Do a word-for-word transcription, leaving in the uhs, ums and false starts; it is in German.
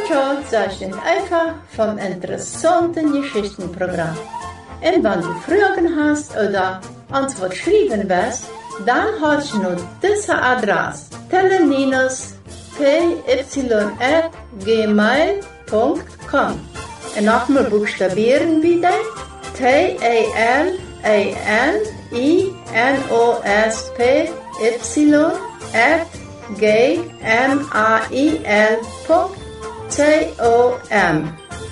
ciao, sagst du einfach vom interessanten Geschichtenprogramm. Und wenn du Fragen hast oder uns was schreiben willst, dann hast du noch diese Adresse: teleninus p y at gmail punkt com. Und nochmal buchstabieren bitte: T E L E N I N O S P Y at g m a i l punkt com.